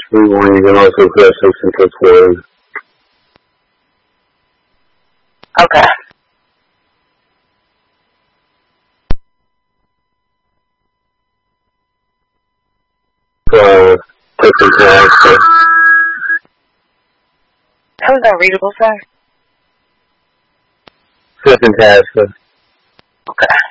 one, you can also press 6 and press 1. Okay. Pressing tab. How is that readable, sir? Pressing tab, sir. Okay.